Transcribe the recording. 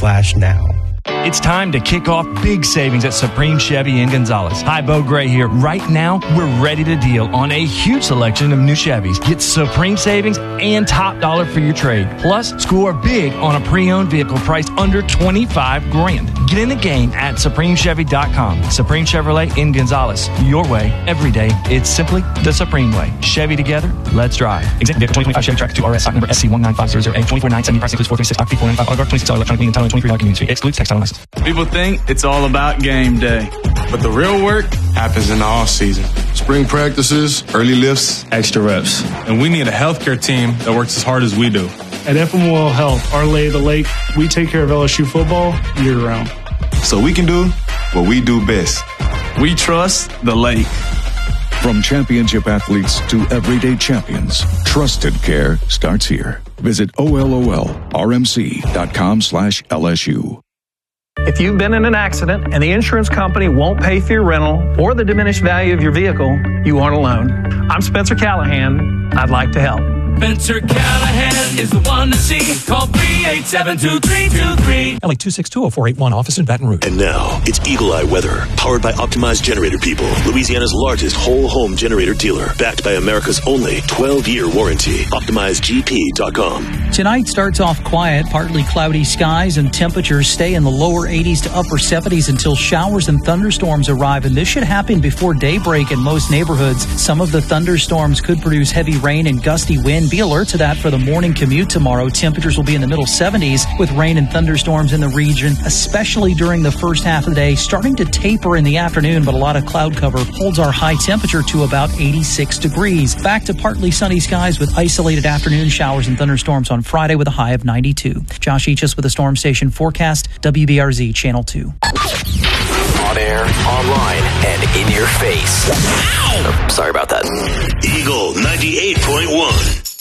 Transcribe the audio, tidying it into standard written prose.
Chevy.com/now. It's time to kick off big savings at Supreme Chevy in Gonzales. Hi, Bo Gray here. Right now, we're ready to deal on a huge selection of new Chevys. Get Supreme savings and top dollar for your trade. Plus, score big on a pre-owned vehicle priced under $25,000. Get in the game at SupremeChevy.com. Supreme Chevrolet in Gonzales. Your way, every day. It's simply the Supreme way. Chevy together, let's drive. Example vehicle 2025 Chevy Trax 2 RS, stock number SC19500A, 24,970, price includes 436, stock fee 495, auto guard, 26 electronic meeting, title, $23 convenience fee, excludes textile license. People think it's all about game day, but the real work happens in the off season. Spring practices, early lifts, Extra reps. And we need a healthcare team that works as hard as we do. At FMOL Health, our lay of the lake, we take care of LSU football year-round. so we can do what we do best. We trust the lake. From championship athletes to everyday champions, trusted care starts here. Visit OLOLRMC.com/LSU. If you've been in an accident and the insurance company won't pay for your rental or the diminished value of your vehicle, you aren't alone. I'm Spencer Callahan. I'd like to help. Spencer Callahan is the one to see. Call 387-2323. LA 2620481, office in Baton Rouge. And now, it's Eagle Eye Weather, powered by Optimized Generator People, Louisiana's largest whole home generator dealer, backed by America's only 12-year warranty. OptimizedGP.com. Tonight starts off quiet, partly cloudy skies, and temperatures stay in the lower 80s to upper 70s until showers and thunderstorms arrive, and this should happen before daybreak in most neighborhoods. Some of the thunderstorms could produce heavy rain and gusty wind. Be alert to that for the morning commute tomorrow. Temperatures will be in the middle 70s with rain and thunderstorms in the region, especially during the first half of the day, starting to taper in the afternoon, but a lot of cloud cover holds our high temperature to about 86 degrees. Back to partly sunny skies with isolated afternoon showers and thunderstorms on Friday with a high of 92. Josh Eachus with a Storm Station forecast, WBRZ Channel 2. On air, online, and in your face. Oh, sorry about that. Eagle 98.1.